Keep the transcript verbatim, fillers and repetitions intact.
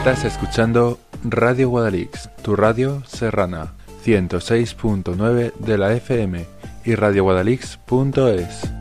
Estás escuchando Radio Guadalix, tu radio serrana, ciento seis punto nueve de la F M y radio guadalix punto es.